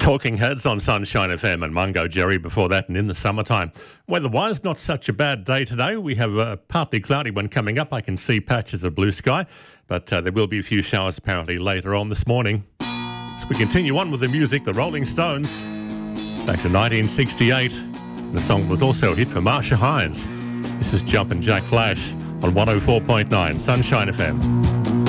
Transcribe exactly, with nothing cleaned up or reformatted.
Talking Heads on Sunshine F M and Mungo Jerry before that and in the summertime. Weather-wise, not such a bad day today. We have a partly cloudy one coming up. I can see patches of blue sky, but uh, there will be a few showers apparently later on this morning. So we continue on with the music, the Rolling Stones. Back to nineteen sixty-eight. The song was also a hit for Marsha Hines. This is Jumpin' Jack Flash on one oh four point nine Sunshine F M.